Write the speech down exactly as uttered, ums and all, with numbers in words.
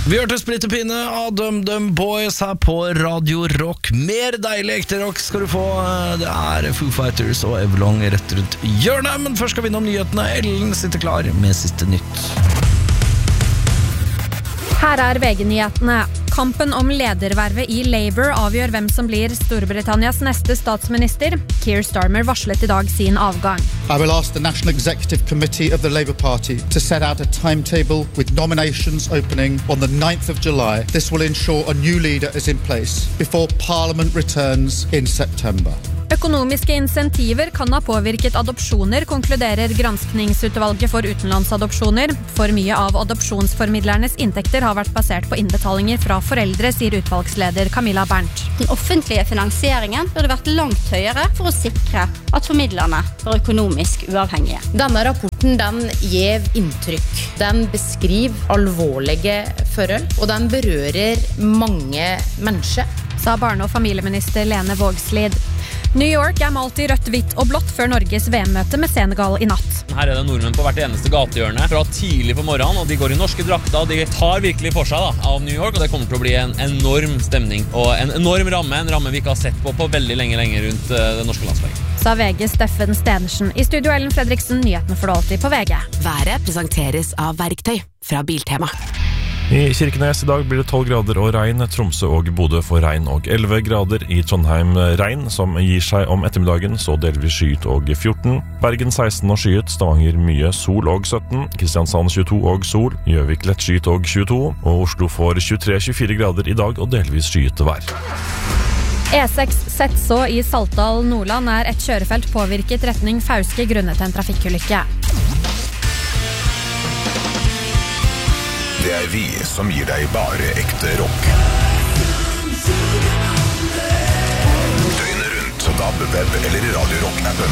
Vi hørte Splitterpinne av DumDum Boys her på Radio Rock. Mer deilig ekte rock skal du få. Det er Foo Fighters og Everlong rett rundt hjørnet. Men først skal vi innom nyhetene. Ellen sitter klar med siste nytt. Her er V G-nyhetene. Kampen om ledervervet i Labour avgjør hvem som blir Storbritannias neste statsminister. Keir Starmer varslet i dag sin avgang. I will ask the National Executive Committee of the Labour Party to set out a timetable with nominations opening on the ninth of July. This will ensure a new leader is in place before Parliament returns in September. Økonomiske insentiver kan ha påvirket adopsjoner, konkluderer granskningsutvalget for utenlandsadopsjoner. For mye av adopsjonsformidlernes inntekter har vært basert på innbetalinger fra foreldre, sier utvalgsleder Camilla Berndt. Den offentlige finansieringen burde vært langt høyere for å sikre at formidlerne var økonomisk uavhengige. Denne rapporten den gir inntrykk. Den beskriver alvorlige forhold, og den berører mange mennesker. Sa barne- og familieminister Lene Vågslid. New York er malt i rødt, hvitt og blått før Norges V M-møte med Senegal i natt. Her er det nordmenn på hvert eneste gatehjørne fra tidlig på morgenen, og de går i norske drakter, og de tar virkelig for seg da, av New York, og det kommer til å bli en enorm stemning, og en enorm ramme, en ramme vi ikke har sett på på veldig lenge lenge rundt uh, det norske landslaget. Sa V G Steffen Stenersen. I studio Ellen Fredriksen, nyhetene får du alltid på V G. Været presenteres av Verktøy fra Biltema. I Kirkenes i dag blir det tolv grader og regn. Tromsø og Bodø får regn og elleve grader. I Trondheim regn som gir seg om ettermiddagen, så delvis skyet og fjorten. Bergen seksten og skyet, Stavanger mye sol og sytten. Kristiansand tjueto og sol. Gjøvik lett skyet og tjueto. Og Oslo får tjuetre til tjuefire grader i dag og delvis skyet vær. E seks Setså i Saltdal, Nordland er et kjørefelt påvirket retning Fauske grunnet en trafikkulykke. Det er vi som gir deg bare ekte rock. Døgnet rundt, D A B, web eller i Radio Rock-appen.